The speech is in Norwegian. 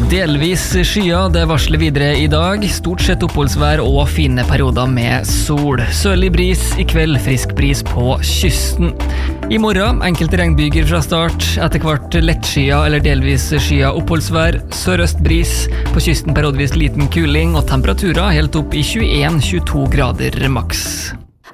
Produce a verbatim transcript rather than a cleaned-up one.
Delvis skyer, det varsler videre i dag. Stort sett oppholdsvær og fine perioder med sol. Sørlig bris i kveld, frisk bris på kysten. I morgen, enkelte regnbyger fra start. Etter hvert lettskyer eller delvis skyer oppholdsvær. Sørøst bris, på kysten periodvis liten kuling og temperaturer helt opp i tjueen til tjueto grader maks.